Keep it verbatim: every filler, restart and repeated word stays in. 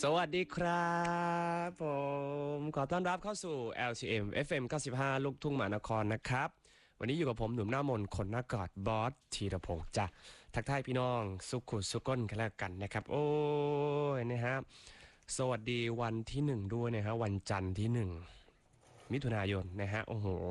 สวัสดีครับผมขอต้อนรับเข้าสู่ แอล ที เอ็ม เอฟ เอ็ม เก้าสิบห้า ลูกทุ่งมหานครนะครับวันนี้อยู่กับผมหนุ่มหน้ามนต์คนหน้ากอดบอสธีรพงษ์จ้ะทักทายพี่น้องสุขุสุก้นกันแล้วกันนะครับโอ้ยนะฮะสวัสดีวันที่หนึ่งด้วยนะฮะวันจันทร์ที่หนึ่งมิถุนายนนะฮะโอ้โห